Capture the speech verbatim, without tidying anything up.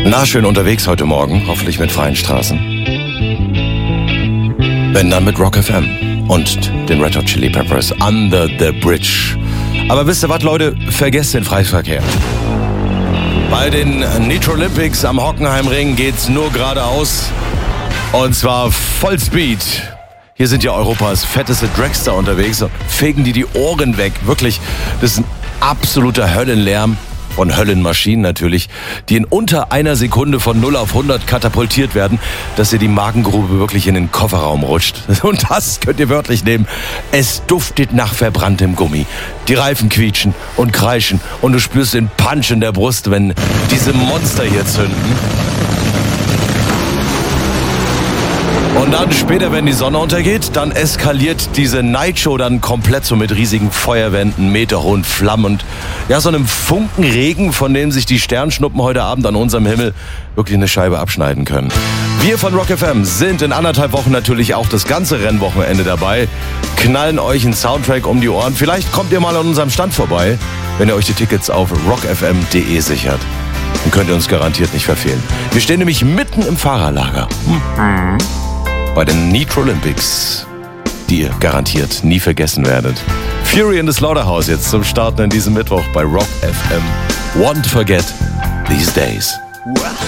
Na, schön unterwegs heute Morgen, hoffentlich mit freien Straßen. Wenn dann mit Rock F M und den Red Hot Chili Peppers, Under the Bridge. Aber wisst ihr was, Leute? Vergesst den Freiverkehr. Bei den Nitro Olympics am Hockenheimring geht's nur geradeaus. Und zwar Vollspeed. Hier sind ja Europas fetteste Dragster unterwegs und fegen die die Ohren weg. Wirklich, das ist ein absoluter Höllenlärm. Von Höllenmaschinen natürlich, die in unter einer Sekunde von null auf hundert katapultiert werden, dass ihr die Magengrube wirklich in den Kofferraum rutscht. Und das könnt ihr wörtlich nehmen. Es duftet nach verbranntem Gummi. Die Reifen quietschen und kreischen und du spürst den Punch in der Brust, wenn diese Monster hier zünden. Und dann später, wenn die Sonne untergeht, dann eskaliert diese Nightshow dann komplett so mit riesigen Feuerwänden, meterhohen Flammen und ja, so einem Funkenregen, von dem sich die Sternschnuppen heute Abend an unserem Himmel wirklich eine Scheibe abschneiden können. Wir von Rock F M sind in anderthalb Wochen natürlich auch das ganze Rennwochenende dabei, knallen euch einen Soundtrack um die Ohren. Vielleicht kommt ihr mal an unserem Stand vorbei, wenn ihr euch die Tickets auf rock f m punkt d e sichert. Dann könnt ihr uns garantiert nicht verfehlen. Wir stehen nämlich mitten im Fahrerlager. Hm. Bei den Nitro Olympics, die ihr garantiert nie vergessen werdet. Fury in the Slaughterhouse jetzt zum Starten in diesem Mittwoch bei Rock F M. Won't forget these days.